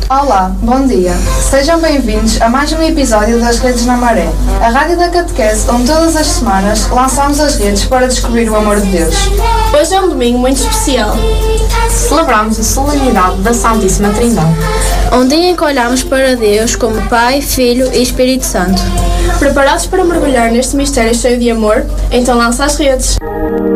Olá, bom dia. Sejam bem-vindos a mais um episódio das Redes na Maré, a rádio da catequese onde todas as semanas lançamos as redes para descobrir o amor de Deus. Hoje é um domingo muito especial. Celebramos a solenidade da Santíssima Trindade. Um dia em que olhamos para Deus como Pai, Filho e Espírito Santo. Preparados para mergulhar neste mistério cheio de amor? Então lança as redes.